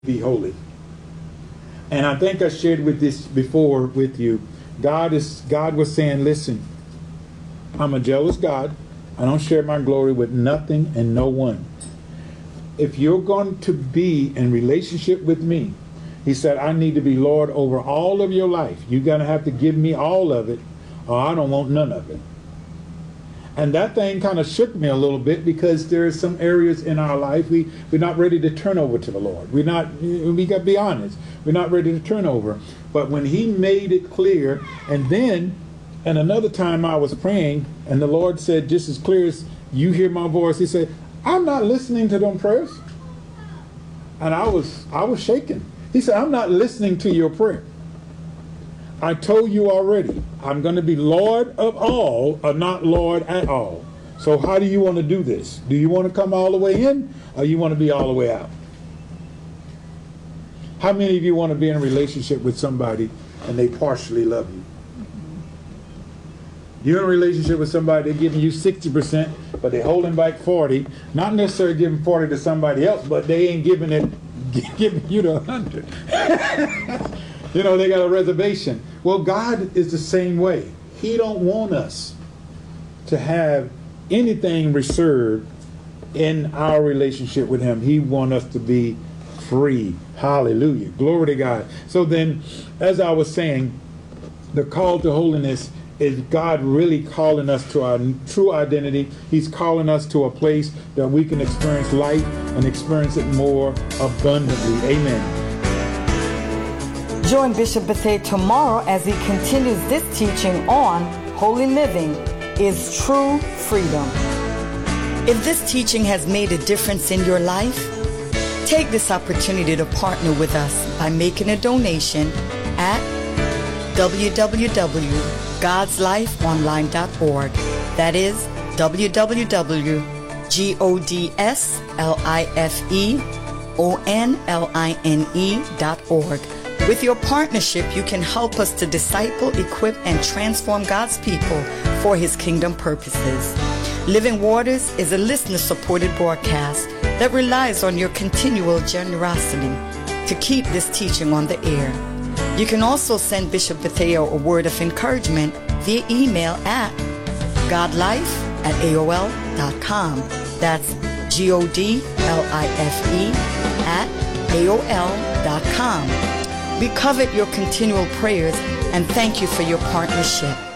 be holy. And I think I shared with this before with you. God was saying, listen, I'm a jealous God. I don't share my glory with nothing and no one. If you're going to be in relationship with me, he said, I need to be Lord over all of your life. You're going to have to give me all of it, or I don't want none of it. And that thing kind of shook me a little bit, because there are some areas in our life we're not ready to turn over to the Lord. We got to be honest. We're not ready to turn over. But when he made it clear, and another time I was praying, and the Lord said, just as clear as you hear my voice, he said, I'm not listening to them prayers. And I was shaking. He said, I'm not listening to your prayer. I told you already, I'm going to be Lord of all, or not Lord at all. So how do you want to do this? Do you want to come all the way in, or you want to be all the way out? How many of you want to be in a relationship with somebody and they partially love you? You're in a relationship with somebody, they're giving you 60%, but they're holding back 40. Not necessarily giving 40 to somebody else, but they ain't giving you the 100. You know, they got a reservation. Well, God is the same way. He don't want us to have anything reserved in our relationship with him. He wants us to be free. Hallelujah. Glory to God. So then, as I was saying, the call to holiness is God really calling us to our true identity. He's calling us to a place that we can experience life and experience it more abundantly. Amen. Join Bishop Bethea tomorrow as he continues this teaching on holy living is true freedom. If this teaching has made a difference in your life, take this opportunity to partner with us by making a donation at www.godslifeonline.org. That is www.godslifeonline.org. With your partnership, you can help us to disciple, equip, and transform God's people for his kingdom purposes. Living Waters is a listener-supported broadcast that relies on your continual generosity to keep this teaching on the air. You can also send Bishop Bethea a word of encouragement via email at godlife@aol.com. That's godlife@aol.com. We covet your continual prayers and thank you for your partnership.